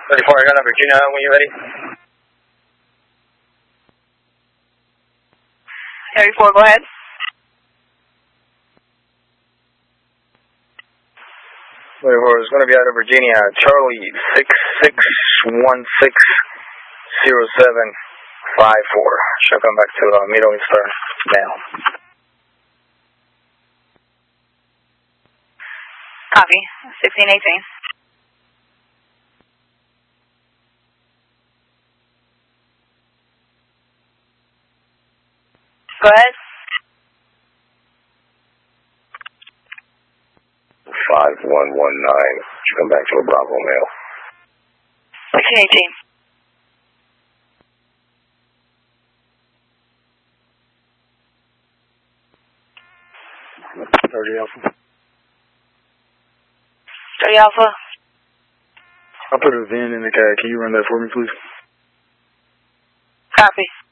34, I got a Virginia when you're ready. 34, go ahead. It's going to be out of Virginia. Charlie 66160754. Should come back to Middle Eastern now. Copy. 1618. Go ahead. 5119. Should come back to a Bravo male. 1618. 30 Alpha. 30 Alpha. I'll put a VIN in the car. Can you run that for me, please? Copy.